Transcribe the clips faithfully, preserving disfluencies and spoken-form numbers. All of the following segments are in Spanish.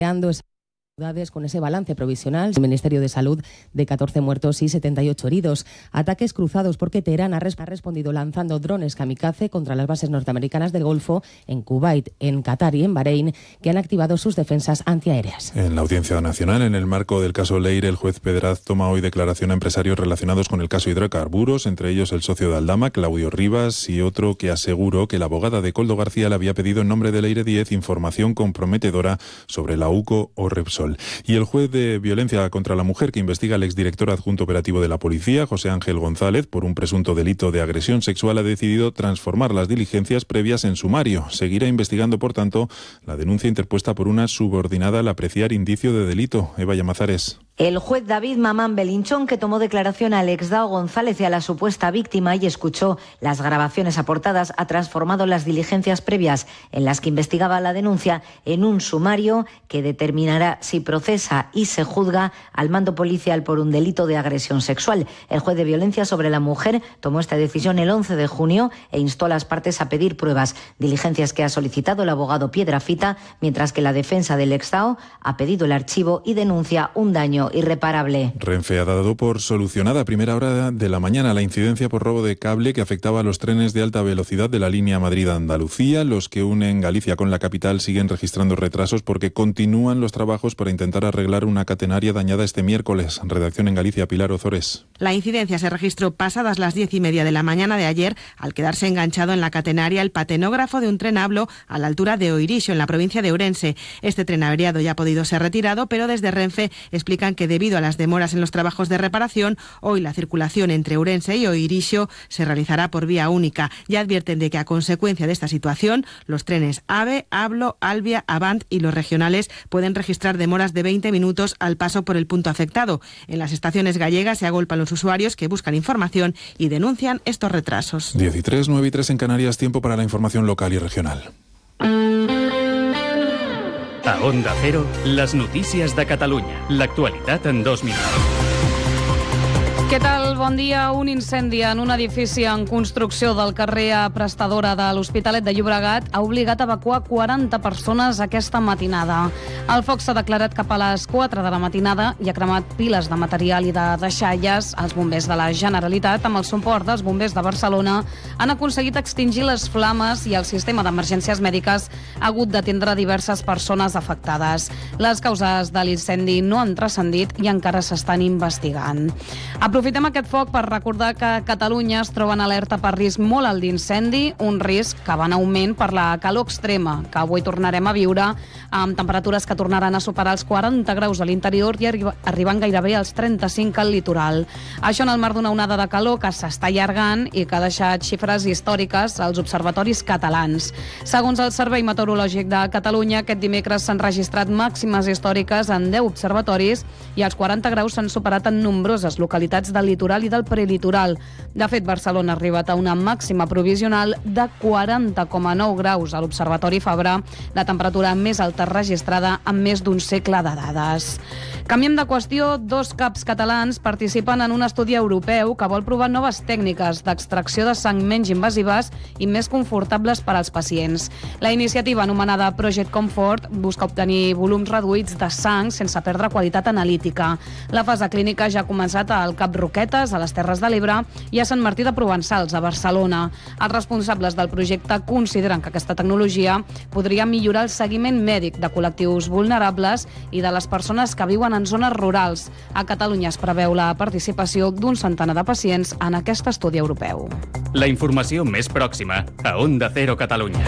creando con ese balance provisional del Ministerio de Salud de catorce muertos y setenta y ocho heridos. Ataques cruzados porque Teherán ha respondido lanzando drones kamikaze contra las bases norteamericanas del Golfo, en Kuwait, en Qatar y en Bahrein, que han activado sus defensas antiaéreas. En la Audiencia Nacional, en el marco del caso Leire, el juez Pedraz toma hoy declaración a empresarios relacionados con el caso hidrocarburos, entre ellos el socio de Aldama, Claudio Rivas, y otro que aseguró que la abogada de Koldo García le había pedido en nombre de Leire diez información comprometedora sobre la UCO o Repsol. Y el juez de violencia contra la mujer que investiga al exdirector adjunto operativo de la policía, José Ángel González, por un presunto delito de agresión sexual, ha decidido transformar las diligencias previas en sumario. Seguirá investigando, por tanto, la denuncia interpuesta por una subordinada al apreciar indicio de delito. Eva Llamazares. El juez David Mamán Belinchón, que tomó declaración al exdao González y a la supuesta víctima y escuchó las grabaciones aportadas, ha transformado las diligencias previas en las que investigaba la denuncia en un sumario que determinará si procesa y se juzga al mando policial por un delito de agresión sexual. El juez de violencia sobre la mujer tomó esta decisión el once de junio e instó a las partes a pedir pruebas, diligencias que ha solicitado el abogado Piedrafita, mientras que la defensa del exdao ha pedido el archivo y denuncia un daño irreparable. Renfe ha dado por solucionada a primera hora de la mañana la incidencia por robo de cable que afectaba a los trenes de alta velocidad de la línea Madrid-Andalucía. Los que unen Galicia con la capital siguen registrando retrasos porque continúan los trabajos para intentar arreglar una catenaria dañada este miércoles. Redacción en Galicia, Pilar Ozores. La incidencia se registró pasadas las diez y media de la mañana de ayer al quedarse enganchado en la catenaria el patenógrafo de un tren Hablo a la altura de Oirixo, en la provincia de Ourense. Este tren averiado ya ha podido ser retirado, pero desde Renfe explican que debido a las demoras en los trabajos de reparación, hoy la circulación entre Ourense y Oirixo se realizará por vía única. Ya advierten de que a consecuencia de esta situación, los trenes AVE, Hablo, Albia, Avant y los regionales pueden registrar demoras de veinte minutos al paso por el punto afectado. En las estaciones gallegas se agolpan los usuarios que buscan información y denuncian estos retrasos. diez y tres, nueve y tres en Canarias, tiempo para la información local y regional. A Onda Cero, les notícies de Catalunya. L'actualitat en dos minuts. Què tal? Bon dia. Un incendi en un edifici en construcció del carrer Prestadora de l'Hospitalet de Llobregat ha obligat a evacuar quaranta persones aquesta matinada. El foc s'ha declarat cap a les quatre de la matinada i ha cremat piles de material i de deixalles. Els bombers de la Generalitat, amb el suport dels bombers de Barcelona, han aconseguit extingir les flames i el sistema d'emergències mèdiques ha hagut d'atendre diverses persones afectades. Les causes de l'incendi no han transcendit i encara s'estan investigant. Aprofitem aquest foc per recordar que a Catalunya es troba en alerta per risc molt alt d'incendi, un risc que va en augment per la calor extrema que avui tornarem a viure, amb temperatures que tornaran a superar els quaranta graus a l'interior i arri- arribant gairebé als trenta-cinc al litoral. Això en el marc d'una onada de calor que s'està allargant i que ha deixat xifres històriques als observatoris catalans. Segons el Servei Meteorològic de Catalunya, aquest dimecres s'han registrat màximes històriques en deu observatoris i els quaranta graus s'han superat en nombroses localitats del litoral i del prelitoral. De fet, Barcelona ha arribat a una màxima provisional de quaranta coma nou graus a l'Observatori Fabra, la temperatura més alta registrada en més d'un segle de dades. Canviem de qüestió. Dos caps catalans participen en un estudi europeu que vol provar noves tècniques d'extracció de sang menys invasives i més confortables per als pacients. La iniciativa, anomenada Project Comfort, busca obtenir volums reduïts de sang sense perdre qualitat analítica. La fase clínica ja ha començat al Cap Roquetes, a les Terres de l'Ebre, i a Sant Martí de Provençals, a Barcelona. Els responsables del projecte consideren que aquesta tecnologia podria millorar el seguiment mèdic de col·lectius vulnerables i de les persones que viuen en zones rurals. A Catalunya es preveu la participació d'un centenar de pacients en aquest estudi europeu. La informació més pròxima a Onda Cero Catalunya.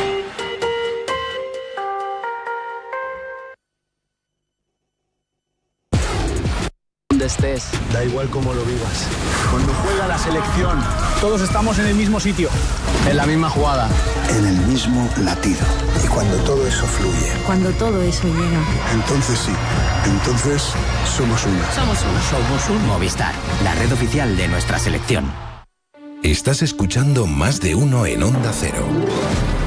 Donde estés, da igual cómo lo vivas. Cuando juega la selección, todos estamos en el mismo sitio, en la misma jugada, en el mismo latido. Y cuando todo eso fluye, cuando todo eso llega, entonces sí, entonces somos uno. Somos uno. Somos un Movistar, la red oficial de nuestra selección. Estás escuchando Más de Uno en Onda Cero.